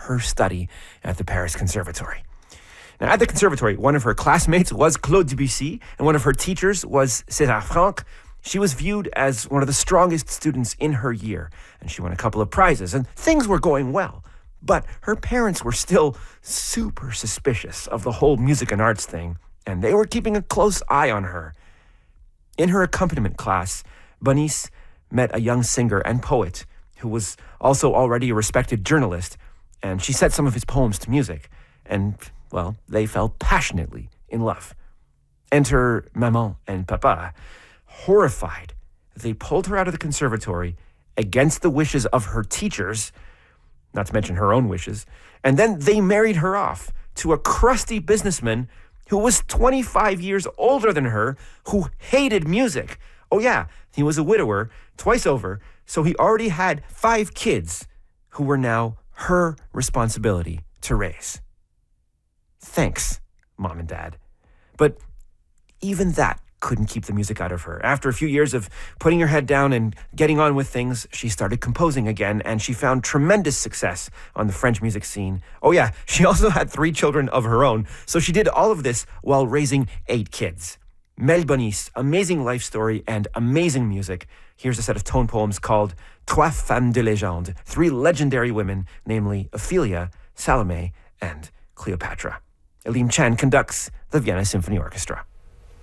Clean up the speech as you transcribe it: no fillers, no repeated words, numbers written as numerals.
her study at the Paris Conservatory. Now, at the conservatory, one of her classmates was Claude Debussy, and one of her teachers was César Franck. She was viewed as one of the strongest students in her year, and she won a couple of prizes, and things were going well. But her parents were still super suspicious of the whole music and arts thing, and they were keeping a close eye on her. In her accompaniment class, Bonis met a young singer and poet who was also already a respected journalist, and she set some of his poems to music, and, well, they fell passionately in love. Enter Maman and Papa. Horrified, they pulled her out of the conservatory against the wishes of her teachers, not to mention her own wishes, and then they married her off to a crusty businessman who was 25 years older than her, who hated music. Oh yeah, he was a widower twice over, so he already had 5 kids who were now her responsibility to raise. Thanks, Mom and Dad. But even that couldn't keep the music out of her. After a few years of putting her head down and getting on with things, she started composing again, and she found tremendous success on the French music scene. Oh yeah, she also had 3 children of her own, so she did all of this while raising 8 kids. Mel Bonis, amazing life story and amazing music. Here's a set of tone poems called Trois Femmes de Légende, 3 legendary women, namely Ophelia, Salome, and Cleopatra. Elim Chan conducts the Vienna Symphony Orchestra.